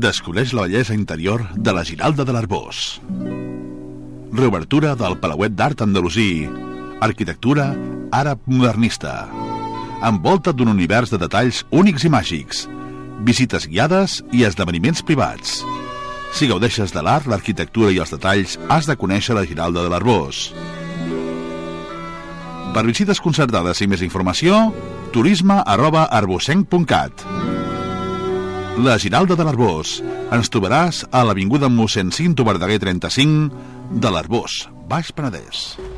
Descobreix la bellesa interior de la Giralda de l'Arboç. Reobertura del Palauet d'Art Andalusí. Arquitectura àrab modernista. Envolta't d'un univers de detalls únics i màgics. Visites guiades i esdeveniments privats. Si gaudeixes de l'art, l'arquitectura i els detalls, has de conèixer la Giralda de l'Arboç. Per visites concertades i més informació, turisme@arbocenc.cat. La Giralda de l'Arboç. Ens trobaràs a l'avinguda mossèn Cinto Verdaguer 35 de l'Arboç, Baix Penedès.